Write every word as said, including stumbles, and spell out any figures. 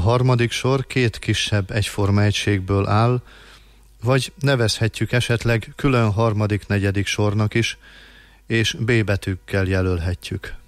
harmadik sor két kisebb egyforma egységből áll, vagy nevezhetjük esetleg külön harmadik, negyedik sornak is, és B betűkkel jelölhetjük.